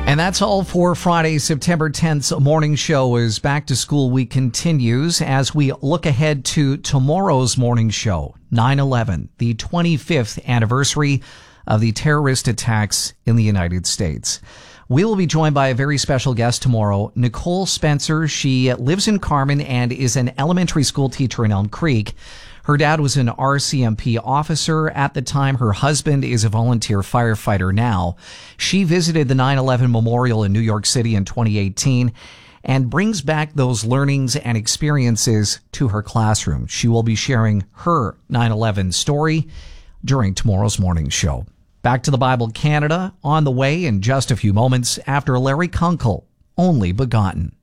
And that's all for Friday, September 10th's morning show. As Back to School Week continues as we look ahead to tomorrow's morning show, 9/11, the 25th anniversary of the terrorist attacks in the United States. We will be joined by a very special guest tomorrow, Nicole Spencer. She lives in Carman and is an elementary school teacher in Elm Creek. Her dad was an RCMP officer at the time. Her husband is a volunteer firefighter now. She visited the 9/11 Memorial in New York City in 2018 and brings back those learnings and experiences to her classroom. She will be sharing her 9/11 story during tomorrow's morning show. Back to the Bible Canada on the way in just a few moments after Larry Kunkel, Only Begotten.